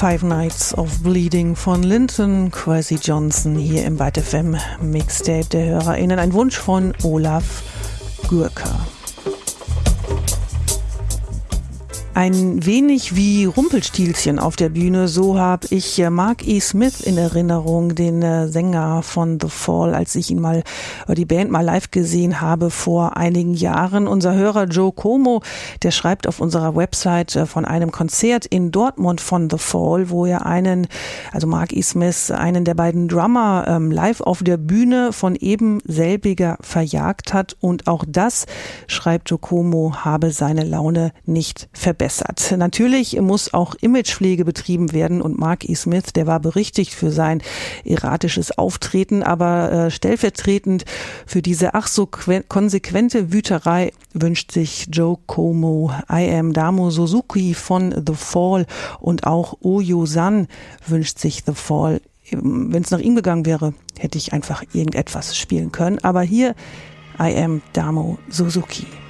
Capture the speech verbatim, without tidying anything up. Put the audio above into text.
Five Nights of Bleeding von Linton Kwesi Johnson hier im Byte F M Mixtape der HörerInnen. Ein Wunsch von Olaf Gürker. Ein wenig wie Rumpelstilzchen auf der Bühne, so habe ich Mark E. Smith in Erinnerung, den Sänger von The Fall, als ich ihn mal, die Band mal live gesehen habe vor einigen Jahren. Unser Hörer Joe Como, der schreibt auf unserer Website von einem Konzert in Dortmund von The Fall, wo er einen, also Mark E. Smith, einen der beiden Drummer ähm, live auf der Bühne von eben selbiger verjagt hat. Und auch das, schreibt Joe Como, habe seine Laune nicht verbessert. Natürlich muss auch Imagepflege betrieben werden und Mark E. Smith, der war berichtigt für sein erratisches Auftreten, aber äh, stellvertretend für diese ach so konsequente Wüterei wünscht sich Joe Como I Am Damo Suzuki von The Fall und auch Oyo San wünscht sich The Fall. Wenn es nach ihm gegangen wäre, hätte ich einfach irgendetwas spielen können, aber hier I Am Damo Suzuki.